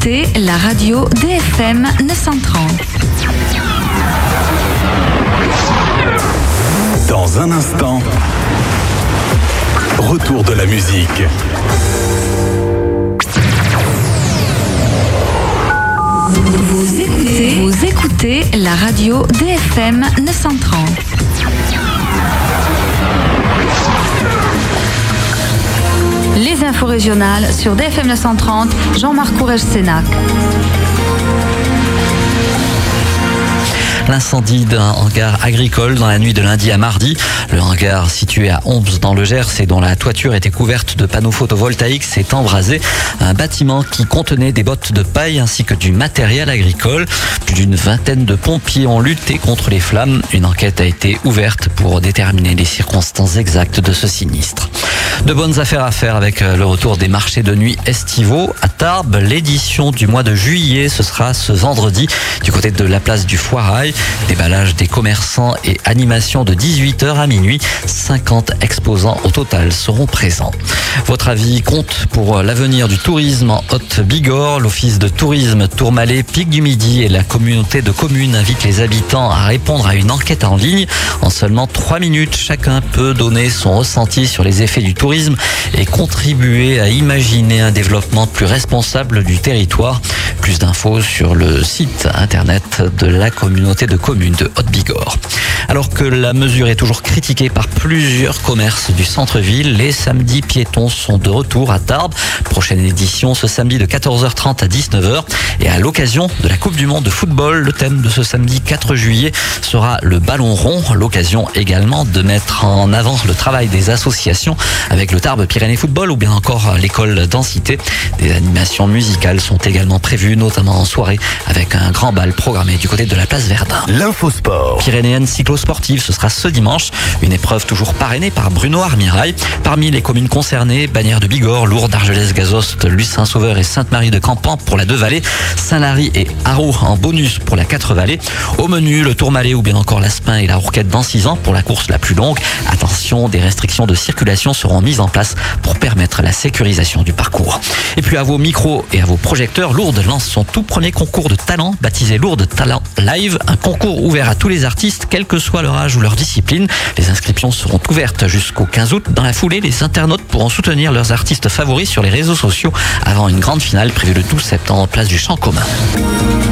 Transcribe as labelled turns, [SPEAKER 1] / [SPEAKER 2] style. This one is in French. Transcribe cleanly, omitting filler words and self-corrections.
[SPEAKER 1] écoutez la radio DFM 930.
[SPEAKER 2] Dans un instant, retour de la musique.
[SPEAKER 1] Vous écoutez la radio DFM 930. Les infos régionales sur DFM 930, Jean-Marc Courrèges-Sénac.
[SPEAKER 3] L'incendie d'un hangar agricole dans la nuit de lundi à mardi. Le hangar situé à Ombs dans le Gers et dont la toiture était couverte de panneaux photovoltaïques s'est embrasé. Un bâtiment qui contenait des bottes de paille ainsi que du matériel agricole. Plus d'une vingtaine de pompiers ont lutté contre les flammes. Une enquête a été ouverte pour déterminer les circonstances exactes de ce sinistre. De bonnes affaires à faire avec le retour des marchés de nuit estivaux à Tarbes. L'édition du mois de juillet, ce sera ce vendredi du côté de la place du Foirail. Déballage des commerçants et animation de 18h à minuit. 50 exposants au total seront présents. Votre avis compte pour l'avenir du tourisme en Haute-Bigorre. L'office de tourisme Tourmalet, Pic du Midi et la communauté de communes invitent les habitants à répondre à une enquête en ligne. En seulement 3 minutes, chacun peut donner son ressenti sur les effets du tourisme et contribuer à imaginer un développement plus responsable du territoire. Plus d'infos sur le site internet de la communauté de communes de Haute-Bigorre. Alors que la mesure est toujours critiquée par plusieurs commerces du centre-ville, les samedis piétons sont de retour à Tarbes. Prochaine édition ce samedi de 14h30 à 19h. Et à l'occasion de la Coupe du Monde de football, le thème de ce samedi 4 juillet sera le ballon rond. L'occasion également de mettre en avant le travail des associations avec le Tarbes Pyrénées Football ou bien encore l'école Densité. Des animations musicales sont également prévues, notamment en soirée avec un grand bal programmé du côté de la place Verdun.
[SPEAKER 2] L'infosport.
[SPEAKER 3] Pyrénéenne cyclosportive, ce sera ce dimanche. Une épreuve toujours parrainée par Bruno Armirail. Parmi les communes concernées, Bagnères de Bigorre, Lourdes, Argelès, Gazost, Luce-Saint-Sauveur et Sainte-Marie de Campan pour la 2 Vallées, Saint-Lary et Haro en bonus pour la 4 Vallées. Au menu, le Tourmalet ou bien encore l'Aspin et la Rourquette dans 6 ans pour la course la plus longue. Attention, des restrictions de circulation seront mises en place pour permettre la sécurisation du parcours. Et puis à vos micros et à vos projecteurs, Lourdes lance son tout premier concours de talent baptisé Lourdes Talent Live, un concours ouvert à tous les artistes, quel que soit leur âge ou leur discipline. Les inscriptions seront ouvertes jusqu'au 15 août. Dans la foulée, les internautes pourront soutenir leurs artistes favoris sur les réseaux sociaux avant une grande finale prévue le 12 septembre, place du Champ commun.